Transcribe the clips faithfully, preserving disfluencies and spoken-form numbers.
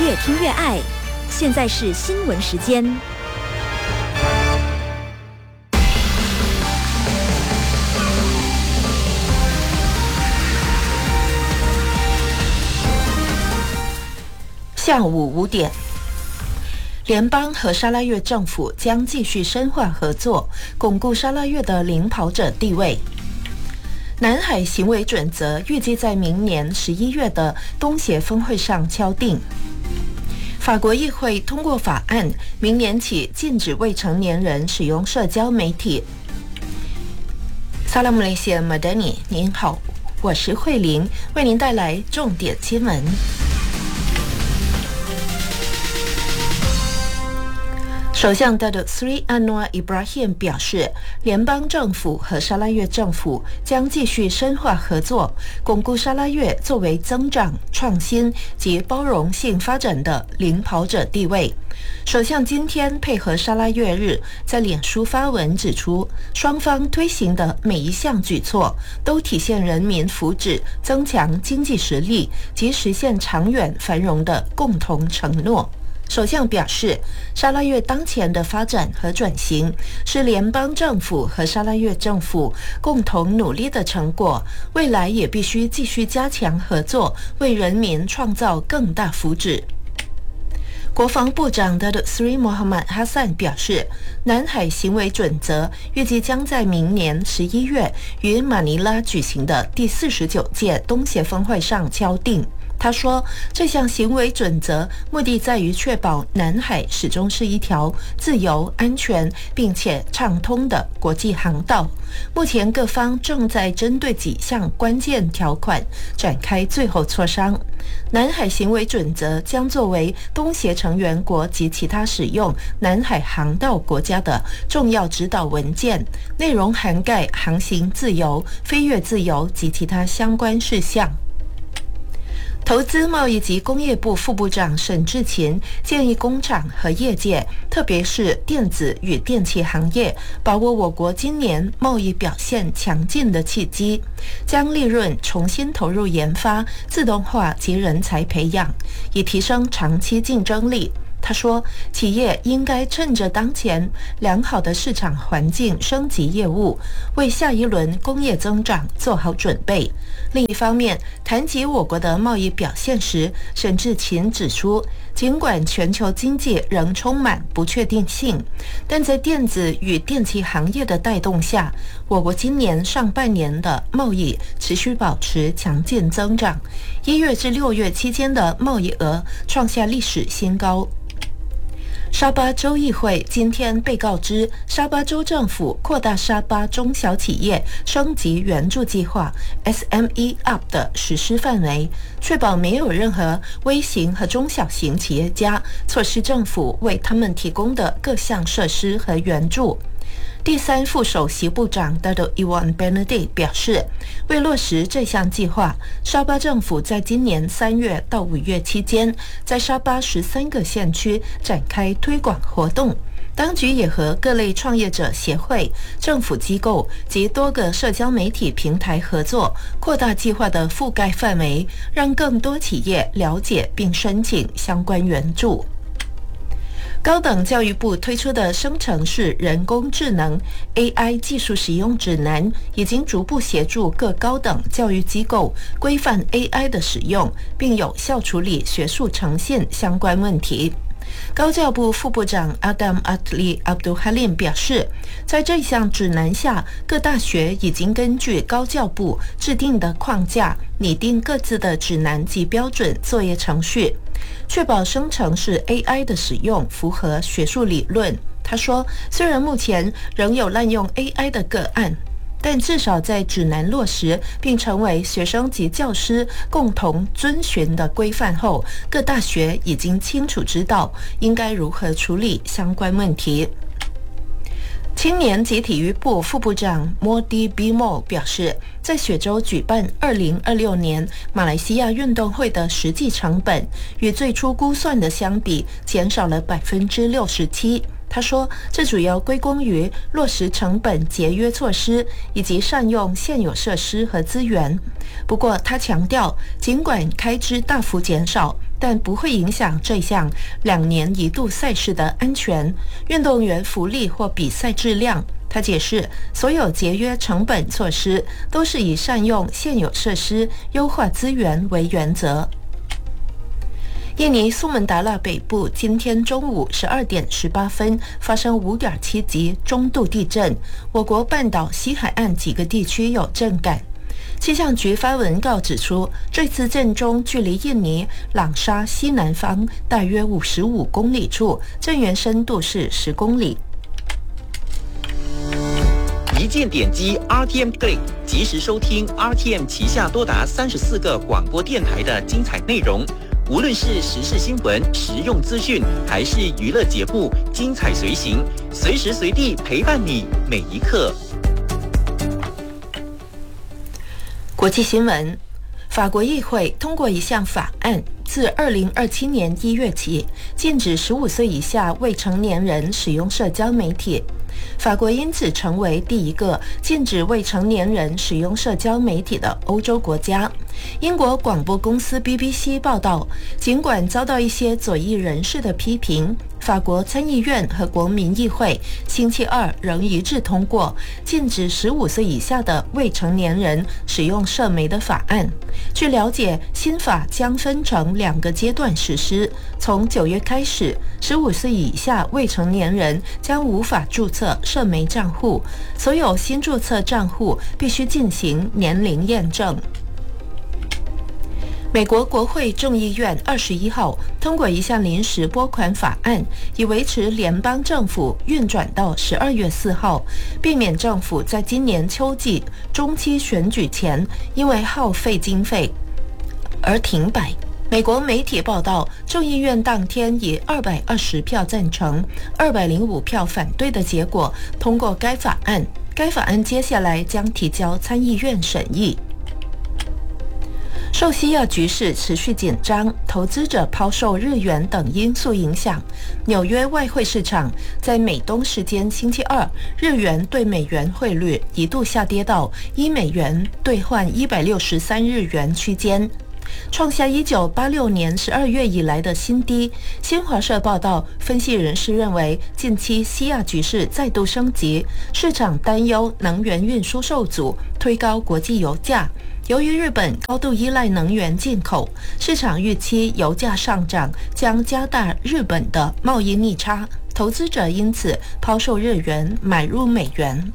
越听越爱。现在是新闻时间。 下午五点，联邦和沙拉越政府将继续深化合作，巩固沙拉越的领跑者地位。南海行为准则预计在明年十一月的东协峰会上敲定。法国议会通过法案，明年起禁止未成年人使用社交媒体。萨拉姆雷西马德尼，您好，我是慧玲，为您带来重点新闻。首相 Datuk Seri Anwar Ibrahim 表示，联邦政府和沙拉越政府将继续深化合作，巩固沙拉越作为增长、创新及包容性发展的领跑者地位。首相今天配合沙拉越日，在脸书发文指出，双方推行的每一项举措都体现人民福祉、增强经济实力及实现长远繁荣的共同承诺。首相表示，沙拉越当前的发展和转型是联邦政府和沙拉越政府共同努力的成果，未来也必须继续加强合作，为人民创造更大福祉。国防部长的 Sri Mohammad Hassan 表示，南海行为准则预计将在明年十一月于马尼拉举行的第四十九届东协峰会上敲定。他说，这项行为准则目的在于确保南海始终是一条自由、安全并且畅通的国际航道。目前各方正在针对几项关键条款展开最后磋商。南海行为准则将作为东协成员国及其他使用南海航道国家的重要指导文件，内容涵盖航行自由、飞越自由及其他相关事项。投资贸易及工业部副部长沈志勤建议工厂和业界，特别是电子与电气行业，把握我国今年贸易表现强劲的契机，将利润重新投入研发、自动化及人才培养，以提升长期竞争力。他说，企业应该趁着当前良好的市场环境升级业务，为下一轮工业增长做好准备。另一方面，谈及我国的贸易表现时，沈志勤指出，尽管全球经济仍充满不确定性，但在电子与电气行业的带动下，我国今年上半年的贸易持续保持强劲增长，一月至六月期间的贸易额创下历史新高。沙巴州议会今天被告知，沙巴州政府扩大沙巴中小企业升级援助计划 S M E Up 的实施范围，确保没有任何微型和中小型企业家错失政府为他们提供的各项设施和援助。第三副首席部长 Dato' Iwan Benedict 表示，为落实这项计划，沙巴政府在今年三月到五月期间，在沙巴十三个县区展开推广活动。当局也和各类创业者协会、政府机构及多个社交媒体平台合作，扩大计划的覆盖范围，让更多企业了解并申请相关援助。高等教育部推出的生成式人工智能 A I 技术使用指南，已经逐步协助各高等教育机构规范 A I 的使用，并有效处理学术诚信相关问题。高教部副部长 Adam Adli Abdul Halim 表示，在这项指南下，各大学已经根据高教部制定的框架，拟定各自的指南及标准作业程序，确保生成式 A I 的使用符合学术理论。他说，虽然目前仍有滥用 A I 的个案，但至少在指南落实并成为学生及教师共同遵循的规范后，各大学已经清楚知道应该如何处理相关问题。青年及体育部副部长 Modi Bimo 表示，在雪州举办二零二六年马来西亚运动会的实际成本与最初估算的相比减少了百分之六十七。 他说，这主要归功于落实成本节约措施以及善用现有设施和资源。不过，他强调，尽管开支大幅减少，但不会影响这项两年一度赛事的安全、运动员福利或比赛质量。他解释，所有节约成本措施都是以善用现有设施、优化资源为原则。印尼苏门答腊北部今天中午十二点十八分发生五点七级中度地震，我国半岛西海岸几个地区有震感。气象局发文告指出，这次震中距离印尼朗沙西南方大约五十五公里处，震源深度是十公里。 一键点击 R T M Click， 及时收听 R T M 旗下多达三十四个广播电台的精彩内容。无论是时事新闻、实用资讯，还是娱乐节目，精彩随行，随时随地陪伴你每一刻。 国际新闻：法国议会通过一项法案，自二零二七年一月起，禁止十五岁以下未成年人使用社交媒体。法国因此成为第一个禁止未成年人使用社交媒体的欧洲国家。英国广播公司 B B C 报道，尽管遭到一些左翼人士的批评，法国参议院和国民议会星期二仍一致通过禁止十五岁以下的未成年人使用社媒的法案。据了解，新法将分成两个阶段实施。从九月开始，十五岁以下未成年人将无法注册社媒账户，所有新注册账户必须进行年龄验证。美国国会众议院二十一号通过一项临时拨款法案，以维持联邦政府运转到十二月四号，避免政府在今年秋季中期选举前因为耗费经费而停摆。美国媒体报道，众议院当天以二百二十票赞成、二百零五票反对的结果通过该法案。该法案接下来将提交参议院审议。受西亚局势持续紧张、投资者抛售日元等因素影响，纽约外汇市场在美东时间星期二，日元对美元汇率一度下跌到一美元兑换一百六十三日元区间，创下一九八六年十二月以来的新低。新华社报道，分析人士认为，近期西亚局势再度升级，市场担忧能源运输受阻，推高国际油价。由于日本高度依赖能源进口，市场预期油价上涨将加大日本的贸易逆差，投资者因此抛售日元，买入美元。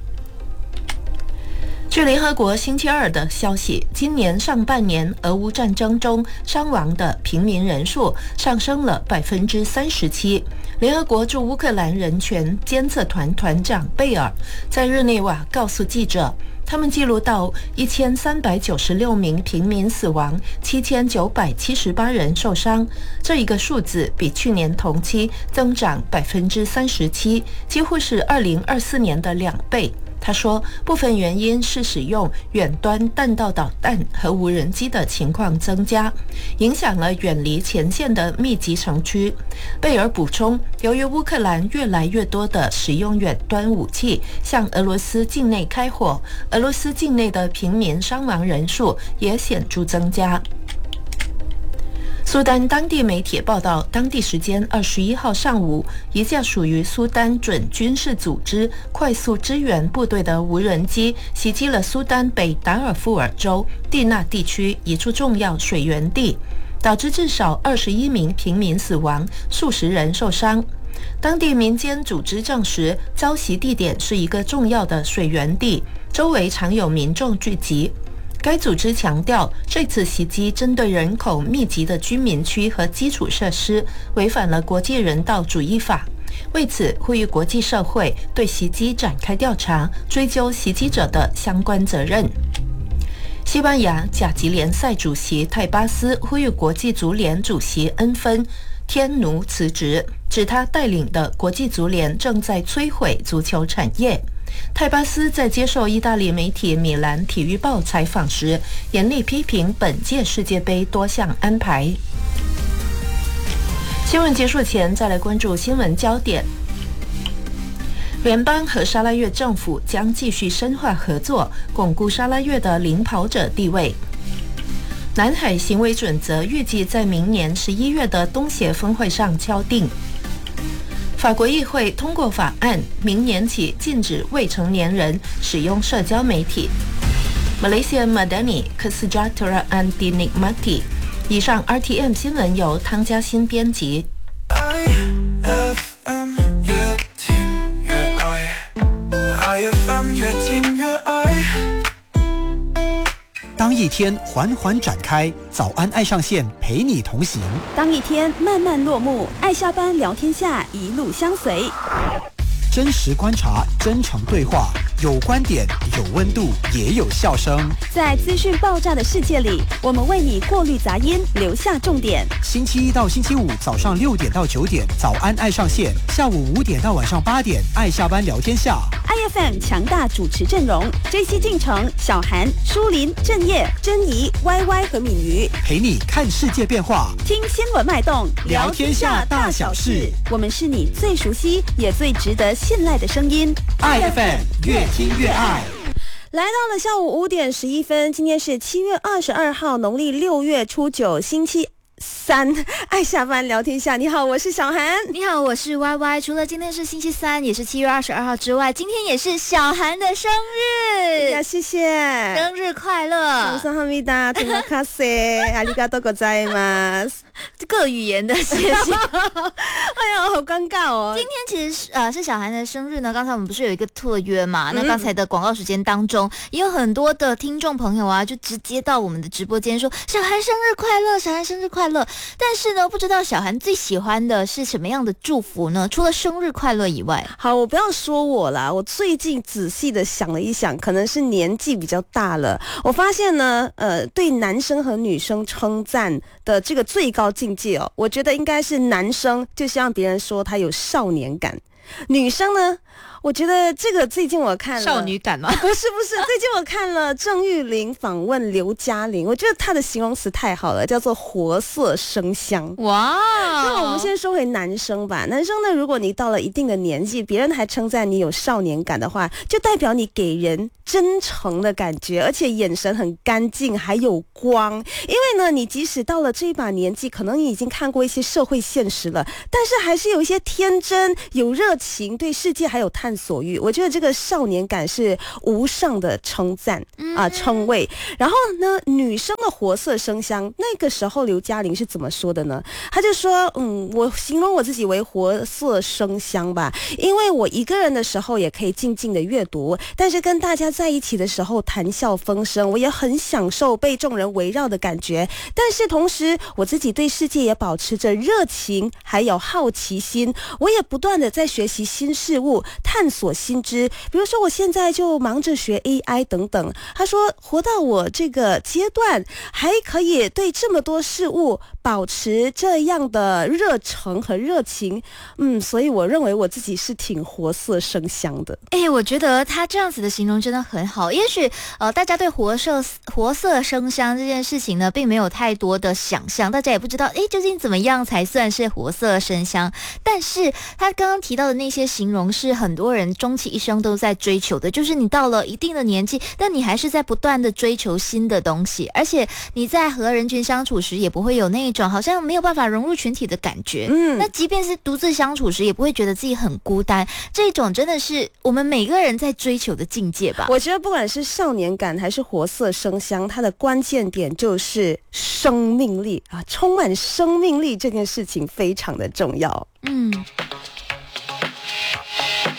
据联合国星期二的消息，今年上半年俄乌战争中伤亡的平民人数上升了百分之三十七。联合国驻乌克兰人权监测团团长贝尔在日内瓦告诉记者，他们记录到一千三百九十六名平民死亡，七千九百七十八人受伤。这一个数字比去年同期增长百分之三十七，几乎是二零二四年的两倍。他说，部分原因是使用远端弹道导弹和无人机的情况增加，影响了远离前线的密集城区。贝尔补充，由于乌克兰越来越多地使用远端武器向俄罗斯境内开火，俄罗斯境内的平民伤亡人数也显著增加。苏丹当地媒体报道，当地时间二十一号上午，一架属于苏丹准军事组织快速支援部队的无人机袭击了苏丹北达尔富尔州蒂纳地区一处重要水源地，导致至少二十一名平民死亡，数十人受伤。当地民间组织证实，遭袭地点是一个重要的水源地，周围常有民众聚集。该组织强调，这次袭击针对人口密集的居民区和基础设施，违反了国际人道主义法。为此，呼吁国际社会对袭击展开调查，追究袭击者的相关责任。西班牙甲级联赛主席泰巴斯呼吁国际足联主席恩芬天奴辞职，指他带领的国际足联正在摧毁足球产业。泰巴斯在接受意大利媒体米兰体育报采访时，严厉批评本届世界杯多项安排。新闻结束前，再来关注新闻焦点。 联邦和沙拉越政府将继续深化合作，巩固沙拉越的领跑者地位。南海行为准则预计在明年十一月的东协峰会上敲定。法国议会通过法案，明年起禁止未成年人使用社交媒体。Malaysia Madani Kesejahteraan dan Dinikmati。以上 R T M 新闻由汤嘉欣编辑。I F M 越听越爱 I F M 越听越爱。 当一天缓缓展开，早安爱上线陪你同行； 当一天慢慢落幕，爱下班聊天下一路相随。 真实观察，真诚对话，有观点，有温度，也有笑声。 在资讯爆炸的世界里，我们为你过滤杂音，留下重点。 星期一到星期五早上六点到九点，早安爱上线；下午五点到晚上八点，爱下班聊天下。 I F M 强大主持阵容 ：J C 进城、小韩、舒林、郑业、珍怡、Y Y 和敏瑜， 陪你看世界变化， 听新闻脉动， 聊天下大小事。 我们是你最熟悉也最值得信赖的声音。 I F M 越听越爱。 来到了下午五点十一分，今天是七月二十二号，农历六月初九，星期三，爱下班聊天下。你好，我是小韩。 你好，我是 Y Y。除了今天是星期三，也是七月二十二号之外，今天也是小韩的生日呀！谢谢， 生日快乐！ 감사합니다，terima kasih，ありがとうございます。 各语言的谢谢。哎呀，好尴尬哦。 今天其实呃是小韩的生日呢。刚才我们不是有一个特约嘛？嗯、那刚才的广告时间当中，也有很多的听众朋友啊，就直接到我们的直播间说小韩生日快乐，小韩生日快乐。但是呢，不知道小韩最喜欢的是什么样的祝福呢？除了生日快乐以外， 好，我不要说我啦，我最近仔细的想了一想，可能是年纪比较大了，我发现呢，呃，对男生和女生称赞的这个最高境界哦，我觉得应该是男生就希望别人说他有少年感，女生呢，我觉得这个最近我看了少女感吗？ 不是不是，最近我看了郑裕玲访问刘嘉玲，我觉得她的形容词太好了，叫做活色生香。 哇！ 那我们先说回男生吧。男生呢，如果你到了一定的年纪，别人还称赞你有少年感的话，就代表你给人真诚的感觉，而且眼神很干净，还有光。因为呢，你即使到了这一把年纪，可能你已经看过一些社会现实了，但是还是有一些天真、有热情，对世界还有探索欲。我觉得这个少年感是无上的称赞啊，称谓。然后呢，女生的活色生香，那个时候刘嘉玲是怎么说的呢？她就说，嗯，我形容我自己为活色生香吧，因为我一个人的时候也可以静静的阅读，但是跟大家在一起的时候谈笑风生，我也很享受被众人围绕的感觉。但是同时，我自己对世界也保持着热情，还有好奇心，我也不断的在学习新事物，探索新知。比如说，我现在就忙着学 A I 等等。他说，活到我这个阶段，还可以对这么多事物保持这样的热诚和热情，嗯，所以我认为我自己是挺活色生香的。 哎、欸，我觉得他这样子的形容真的很好。也许呃，大家对活色活色生香这件事情呢，并没有太多的想象，大家也不知道，哎，究竟怎么样才算是活色生香？但是他刚刚提到的那些形容，是很多人终其一生都在追求的，就是你到了一定的年纪，但你还是在不断的追求新的东西，而且你在和人群相处时，也不会有那种好像没有办法融入群体的感觉。嗯，那即便是独自相处时，也不会觉得自己很孤单。这种真的是我们每个人在追求的境界吧。 我觉得不管是少年感还是活色生香，它的关键点就是生命力啊，充满生命力这件事情非常的重要。嗯。